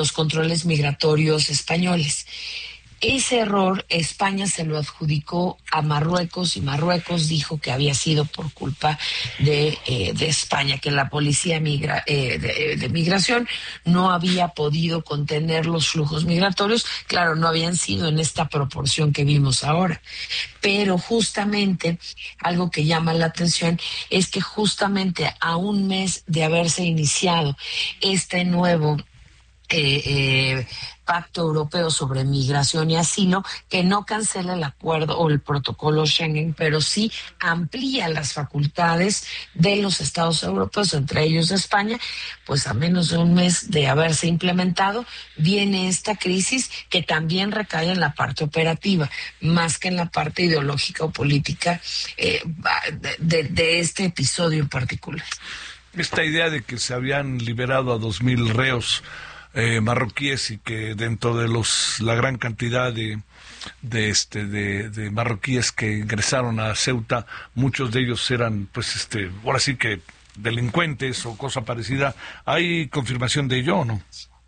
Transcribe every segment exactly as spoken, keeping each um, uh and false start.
los controles migratorios españoles. Ese error España se lo adjudicó a Marruecos y Marruecos dijo que había sido por culpa de, eh, de España, que la policía migra, eh, de, de migración no había podido contener los flujos migratorios. Claro, no habían sido en esta proporción que vimos ahora. Pero justamente algo que llama la atención es que justamente a un mes de haberse iniciado este nuevo Eh, eh, Pacto Europeo sobre Migración y Asilo, que no cancela el acuerdo o el protocolo Schengen, pero sí amplía las facultades de los Estados europeos, entre ellos de España, pues a menos de un mes de haberse implementado, viene esta crisis que también recae en la parte operativa, más que en la parte ideológica o política eh, de, de, de este episodio en particular. Esta idea de que se habían liberado a dos mil reos Eh, marroquíes y que dentro de los la gran cantidad de de este de, de marroquíes que ingresaron a Ceuta, muchos de ellos eran pues este ahora sí que delincuentes o cosa parecida. ¿Hay confirmación de ello o no?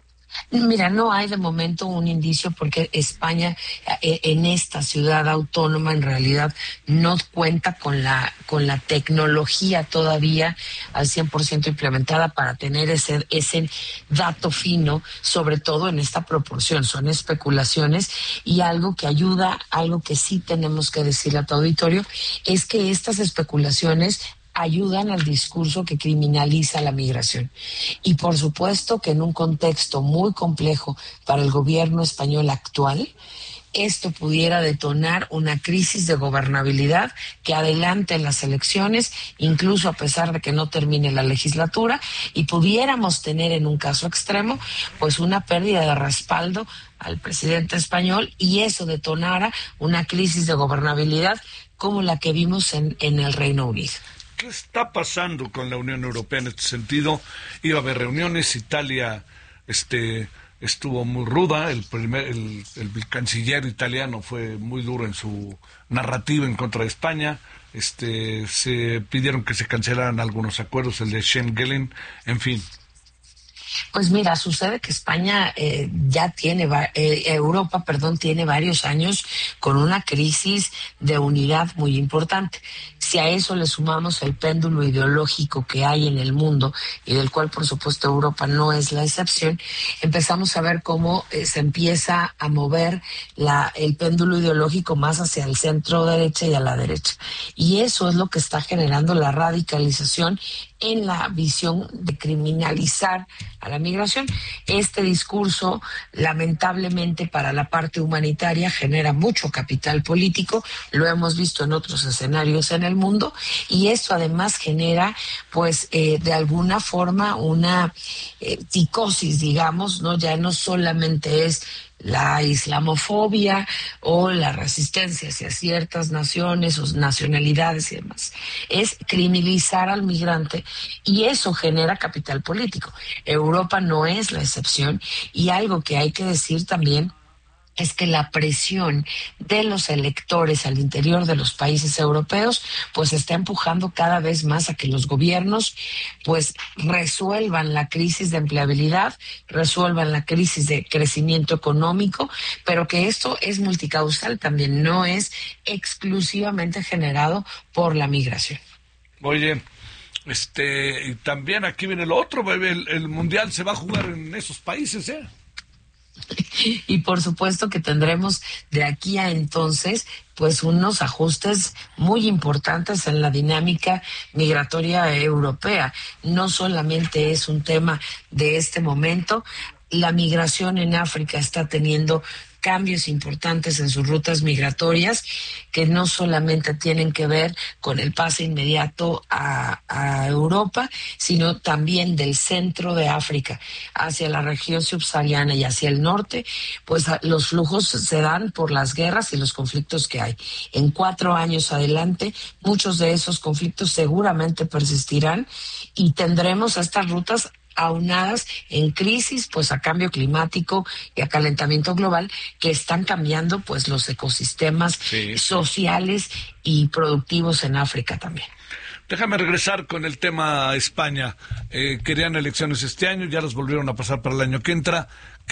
Mira, no hay de momento un indicio porque España eh, en esta ciudad autónoma en realidad no cuenta con la con la tecnología todavía al cien por ciento implementada para tener ese ese dato fino, sobre todo en esta proporción. Son especulaciones y algo que ayuda, algo que sí tenemos que decirle a tu auditorio, es que estas especulaciones ayudan al discurso que criminaliza la migración. Y por supuesto que en un contexto muy complejo para el gobierno español actual, esto pudiera detonar una crisis de gobernabilidad que adelante las elecciones, incluso a pesar de que no termine la legislatura, y pudiéramos tener en un caso extremo, pues una pérdida de respaldo al presidente español y eso detonara una crisis de gobernabilidad como la que vimos en, en el Reino Unido. ¿Qué está pasando con la Unión Europea en este sentido? Iba a haber reuniones, Italia este, estuvo muy ruda, el, primer, el, el canciller italiano fue muy duro en su narrativa en contra de España, este, se pidieron que se cancelaran algunos acuerdos, el de Schengen, en fin. Pues mira, sucede que España eh, ya tiene, eh, Europa, perdón, tiene varios años con una crisis de unidad muy importante. Si a eso le sumamos el péndulo ideológico que hay en el mundo y del cual, por supuesto, Europa no es la excepción, empezamos a ver cómo eh, se empieza a mover la, el péndulo ideológico más hacia el centro derecha y a la derecha. Y eso es lo que está generando la radicalización en la visión de criminalizar a la migración. Este discurso, lamentablemente para la parte humanitaria, genera mucho capital político, lo hemos visto en otros escenarios en el mundo, y esto además genera, pues, eh, de alguna forma una eh, psicosis, digamos, ¿no? Ya no solamente es la islamofobia o la resistencia hacia ciertas naciones o nacionalidades y demás. Es criminalizar al migrante y eso genera capital político. Europa no es la excepción y algo que hay que decir también es que la presión de los electores al interior de los países europeos pues está empujando cada vez más a que los gobiernos pues resuelvan la crisis de empleabilidad, resuelvan la crisis de crecimiento económico, pero que esto es multicausal también, no es exclusivamente generado por la migración. Oye, este, y también aquí viene lo otro, el, el mundial se va a jugar en esos países, ¿eh? Y por supuesto que tendremos de aquí a entonces pues unos ajustes muy importantes en la dinámica migratoria europea. No solamente es un tema de este momento, la migración en África está teniendo cambios importantes en sus rutas migratorias que no solamente tienen que ver con el pase inmediato a, a Europa, sino también del centro de África hacia la región subsahariana y hacia el norte, pues los flujos se dan por las guerras y los conflictos que hay. En cuatro años adelante, muchos de esos conflictos seguramente persistirán y tendremos estas rutas aunadas en crisis, pues a cambio climático y a calentamiento global, que están cambiando pues los ecosistemas sí. sociales y productivos en África también. Déjame regresar con el tema España. Eh, querían elecciones este año, ya las volvieron a pasar para el año que entra.